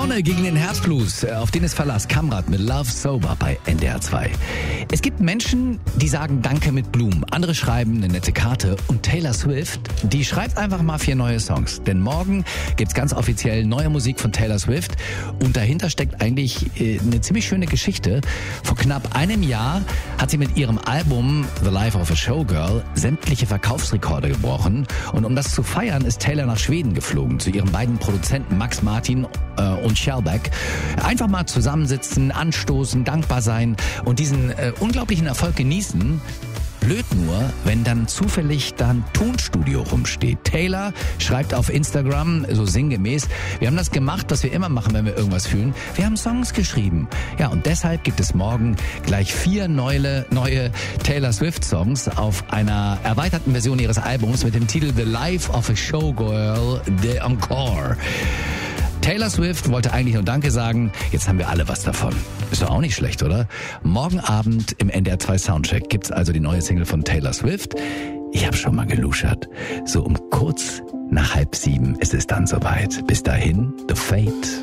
Laune gegen den Herzblues, auf den es Verlass. Kamrat mit Love Sober bei NDR 2. Es gibt Menschen, die sagen Danke mit Blumen. Andere schreiben eine nette Karte. Und Taylor Swift, die schreibt einfach mal 4 neue Songs. Denn morgen gibt's ganz offiziell neue Musik von Taylor Swift. Und dahinter steckt eigentlich eine ziemlich schöne Geschichte. Vor knapp einem Jahr hat sie mit ihrem Album The Life of a Showgirl sämtliche Verkaufsrekorde gebrochen. Und um das zu feiern, ist Taylor nach Schweden geflogen. Zu ihren beiden Produzenten Max Martin und Shellback. Einfach mal zusammensitzen, anstoßen, dankbar sein und diesen unglaublichen Erfolg genießen. Blöd nur, wenn dann zufällig da ein Tonstudio rumsteht. Taylor schreibt auf Instagram, so sinngemäß, wir haben das gemacht, was wir immer machen, wenn wir irgendwas fühlen. Wir haben Songs geschrieben. Ja, und deshalb gibt es morgen gleich 4 neue Taylor Swift Songs auf einer erweiterten Version ihres Albums mit dem Titel The Life of a Showgirl, The Encore. Taylor Swift wollte eigentlich nur Danke sagen, jetzt haben wir alle was davon. Ist doch auch nicht schlecht, oder? Morgen Abend im NDR 2 Soundcheck gibt's also die neue Single von Taylor Swift. Ich habe schon mal geluschert. So um kurz nach 6:30 ist es dann soweit. Bis dahin, The Fate